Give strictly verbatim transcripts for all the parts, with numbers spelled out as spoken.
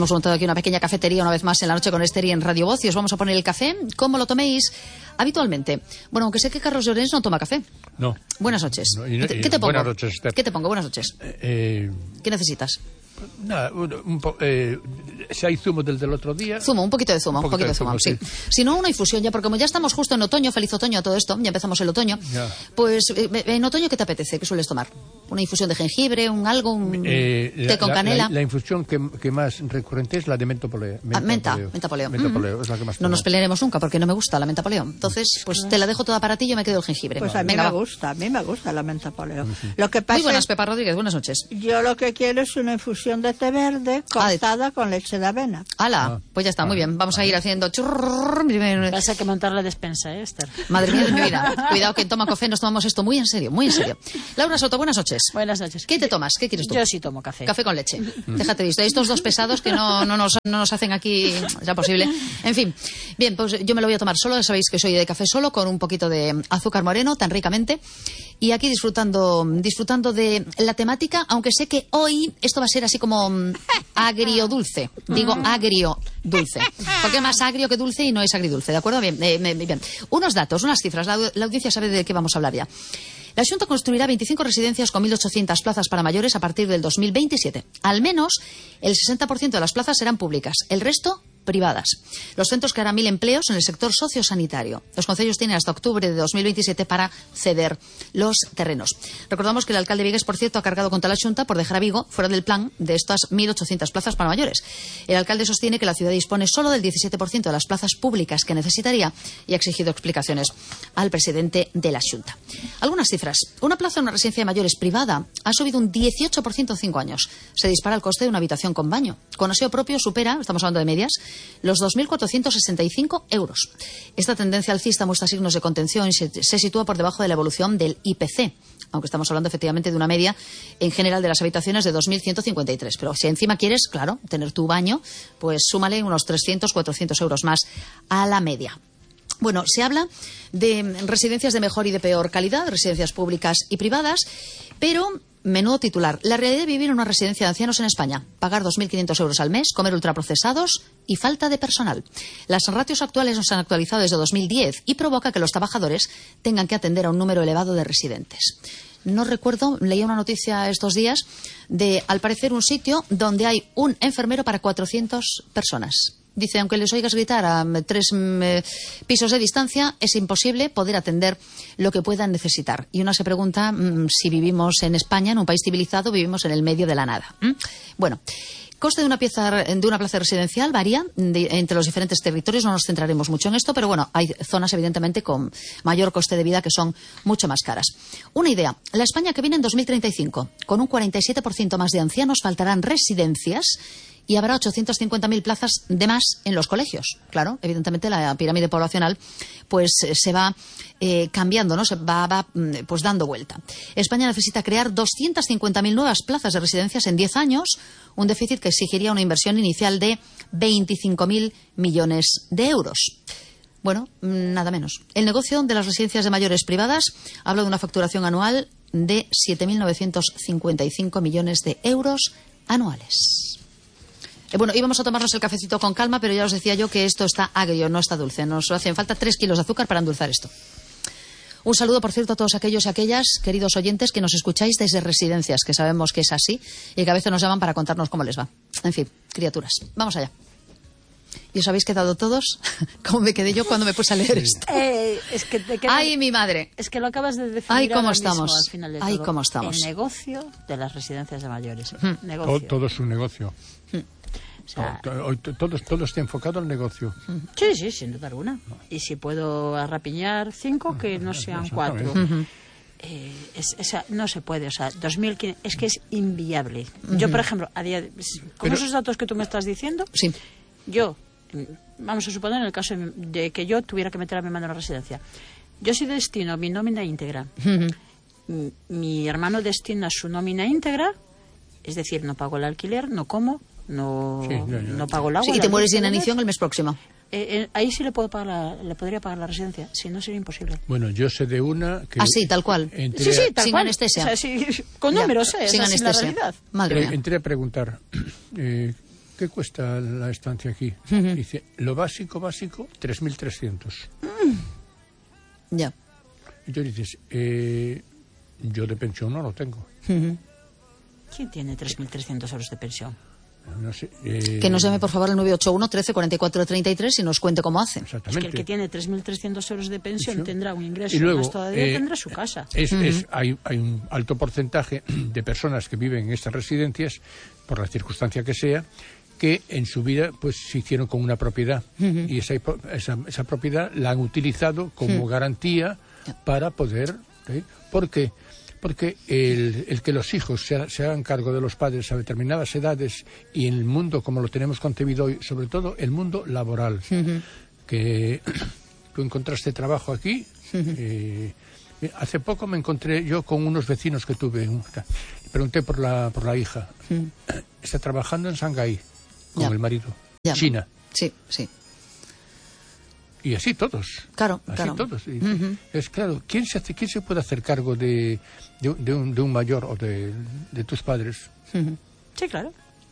Hemos montado aquí una pequeña cafetería una vez más en la noche con Esther y en Radio Voz y os vamos a poner el café como lo toméis habitualmente. Bueno, aunque sé que Carlos Llorens no toma café. No. Buenas noches. No, y no, ¿Qué, ¿Qué te pongo? Buenas noches, Esther. ¿Qué te pongo? Buenas noches. Eh, ¿Qué necesitas? Nada, un, un po, eh, si hay zumo del del otro día. Zumo, un poquito de zumo, un poquito, poquito de zumo, de zumo sí. sí. Si no, una infusión ya, porque como ya estamos justo en otoño, feliz otoño a todo esto, ya empezamos el otoño. Ya. Pues, eh, en otoño, ¿qué te apetece? ¿Qué sueles tomar? ¿Una infusión de jengibre, un algo, un eh, té la, con la, canela? La, la infusión que, que más recurrente es la de mentopoleo. Ah, menta, mentapoleo. Mentapoleo, mm. es la que más No nos pelearemos nunca, porque no me gusta la mentapoleo. Entonces, pues te la dejo toda para ti y yo me quedo el jengibre. Pues a mí Venga, me gusta, a mí me gusta la mentapoleo. Sí. Lo que pasa Muy buenas, es, Pepa Rodríguez, buenas noches. Yo lo que quiero es una infusión de té verde cortada ah, de... con leche de avena. ¡Hala! Ah, pues ya está, ah, muy bien. Vamos ah, a ir haciendo... Vas a que montar la despensa, ¿eh, Esther? Madre mía de mi vida. Cuidado que toma café, nos tomamos esto muy en serio, muy en serio. Laura Soto, buenas noches. Buenas noches. ¿Qué te tomas? ¿Qué quieres tú? Yo sí tomo café. Café con leche. Déjate visto. Estos dos pesados que no, no, nos, no nos hacen aquí ya posible. En fin. Bien, pues yo me lo voy a tomar solo. Ya sabéis que soy de café solo con un poquito de azúcar moreno, tan ricamente. Y aquí disfrutando, disfrutando de la temática, aunque sé que hoy esto va a ser así como agrio-dulce. Digo agrio-dulce. Porque es más agrio que dulce y no es agridulce, ¿de acuerdo? Bien, eh, bien. Unos datos, unas cifras. La, la audiencia sabe de qué vamos a hablar ya. La Xunta construirá veinticinco residencias con mil ochocientas plazas para mayores a partir del dos mil veintisiete. Al menos el sesenta por ciento de las plazas serán públicas. El resto privadas. Los centros crearán mil empleos en el sector sociosanitario. Los concellos tienen hasta octubre de dos mil veintisiete para ceder los terrenos. Recordamos que el alcalde de Vigues, por cierto, ha cargado contra la Xunta por dejar a Vigo fuera del plan de estas mil ochocientas plazas para mayores. El alcalde sostiene que la ciudad dispone solo del diecisiete por ciento de las plazas públicas que necesitaría y ha exigido explicaciones al presidente de la Xunta. Algunas cifras. Una plaza en una residencia de mayores privada ha subido un dieciocho por ciento en cinco años. Se dispara el coste de una habitación con baño. Con aseo propio supera, estamos hablando de medias, los dos mil cuatrocientos sesenta y cinco euros. Esta tendencia alcista muestra signos de contención y se, se sitúa por debajo de la evolución del I P C, aunque estamos hablando efectivamente de una media en general de las habitaciones de dos mil ciento cincuenta y tres. Pero si encima quieres, claro, tener tu baño, pues súmale unos trescientos, cuatrocientos euros más a la media. Bueno, se habla de residencias de mejor y de peor calidad, residencias públicas y privadas, pero... Menudo titular. La realidad de vivir en una residencia de ancianos en España. Pagar dos mil quinientos euros al mes, comer ultraprocesados y falta de personal. Las ratios actuales no se han actualizado desde dos mil diez y provoca que los trabajadores tengan que atender a un número elevado de residentes. No recuerdo, leía una noticia estos días de, al parecer, un sitio donde hay un enfermero para cuatrocientas personas. Dice, aunque les oigas gritar a tres eh, pisos de distancia, es imposible poder atender lo que puedan necesitar. Y uno se pregunta mmm, si vivimos en España, en un país civilizado, vivimos en el medio de la nada. ¿Mm? Bueno, coste de una pieza de una plaza residencial varía de, entre los diferentes territorios. No nos centraremos mucho en esto, pero bueno, hay zonas evidentemente con mayor coste de vida que son mucho más caras. Una idea, la España que viene en dos mil treinta y cinco, con un cuarenta y siete por ciento más de ancianos, faltarán residencias y habrá ochocientas cincuenta mil plazas de más en los colegios. Claro, evidentemente la pirámide poblacional pues se va eh, cambiando, ¿no? Se va, va pues dando vuelta. España necesita crear doscientas cincuenta mil nuevas plazas de residencias en diez años, un déficit que exigiría una inversión inicial de veinticinco mil millones de euros. Bueno, nada menos. El negocio de las residencias de mayores privadas habla de una facturación anual de siete mil novecientos cincuenta y cinco millones de euros anuales. Bueno, íbamos a tomarnos el cafecito con calma, pero ya os decía yo que esto está agrio, no está dulce. Nos hacen falta tres kilos de azúcar para endulzar esto. Un saludo, por cierto, a todos aquellos y aquellas, queridos oyentes, que nos escucháis desde residencias, que sabemos que es así y que a veces nos llaman para contarnos cómo les va. En fin, criaturas. Vamos allá. ¿Y os habéis quedado todos? ¿Cómo me quedé yo cuando me puse a leer esto? Eh, es que te queda... ¡Ay, mi madre! Es que lo acabas de definir. ¡Ay, cómo ahora estamos! Mismo, al final de ¡Ay, todo. cómo estamos! El negocio de las residencias de mayores. Hmm. Negocio. Todo, todo es un negocio. Hmm. O sea, todo, todo, todo está enfocado al negocio. Sí, sí, sin duda alguna. Y si puedo arrapiñar cinco, que no sean cuatro. Uh-huh. eh, es, o sea, no se puede. O sea, dos mil quinientos es que es inviable. Uh-huh. Yo, por ejemplo, a día de, con Pero, esos datos que tú me estás diciendo, sí. yo, vamos a suponer en el caso de que yo tuviera que meter a mi mano en la residencia, yo si destino mi nómina íntegra, uh-huh. mi, mi hermano destina su nómina íntegra, es decir, no pago el alquiler, no como, no, sí, ya, ya. no pago el agua. Sí, y te mueres de inanición el mes próximo. Eh, eh, ahí sí le puedo pagar la, le podría pagar la residencia, si no sería imposible. Bueno, yo sé de una que... Ah, sí, tal cual. Entré, sí, sí, tal sin cual. anestesia. O sea, sí, con números, ¿eh? Sin esa anestesia. Es la realidad. Madre mía. Entré a preguntar, eh, ¿qué cuesta la estancia aquí? Uh-huh. Dice, lo básico, básico, tres mil trescientos. Mm. Ya. Y tú dices, eh, yo de pensión no lo tengo. Uh-huh. ¿Quién tiene tres mil trescientos euros de pensión? No sé, eh... Que nos llame, por favor, al nueve ocho uno, trece, cuarenta y cuatro, treinta y tres y nos cuente cómo hace. Exactamente. Es que el que tiene tres mil trescientos euros de pensión ¿Sí? tendrá un ingreso, y luego, más todavía eh, tendrá su casa. Es, Uh-huh. es, hay, hay un alto porcentaje de personas que viven en estas residencias, por la circunstancia que sea, que en su vida pues se hicieron con una propiedad. Uh-huh. Y esa, esa, esa propiedad la han utilizado como uh-huh. garantía para poder... ¿eh? ¿Por qué? Porque el, el que los hijos se, se hagan cargo de los padres a determinadas edades y en el mundo como lo tenemos concebido hoy, sobre todo el mundo laboral, uh-huh. que tú encontraste trabajo aquí. Uh-huh. eh, hace poco me encontré yo con unos vecinos que tuve, pregunté por la, por la hija, uh-huh. está trabajando en Shanghái con ya. el marido, ya. China. Sí, sí. Y así todos. Claro, así claro. todos. Y, uh-huh. Es claro, ¿quién se hace, quién se puede hacer cargo de, de, de, un, de un mayor o de, de tus padres? Uh-huh. Sí, claro.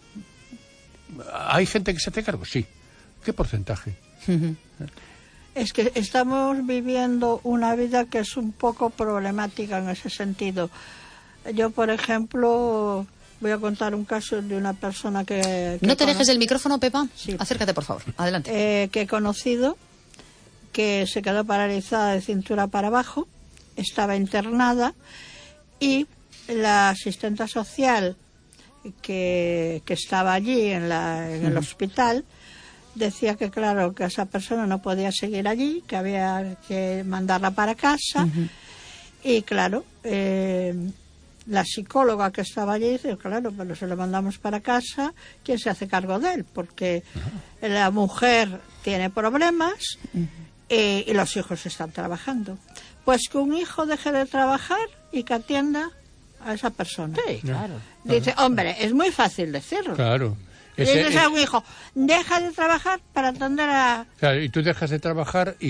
¿Hay gente que se hace cargo? Sí. ¿Qué porcentaje? Uh-huh. Es que estamos viviendo una vida que es un poco problemática en ese sentido. Yo, por ejemplo, voy a contar un caso de una persona que... que no te cono- dejes el micrófono, Pepa. Sí. Acércate, por favor. Adelante. Eh, que he conocido, que se quedó paralizada de cintura para abajo, estaba internada y la asistenta social que, que estaba allí en, la, en el hospital decía que claro, que esa persona no podía seguir allí, que había que mandarla para casa. Uh-huh. Y claro, eh, la psicóloga que estaba allí dice, claro, pero si lo mandamos para casa, ¿quién se hace cargo de él? Porque uh-huh. la mujer tiene problemas uh-huh. eh, y los hijos están trabajando. Pues que un hijo deje de trabajar y que atienda a esa persona. Sí, claro. Dice, hombre, es muy fácil decirlo. Claro. Le dices a un hijo, deja de trabajar para atender a... Claro, y tú dejas de trabajar y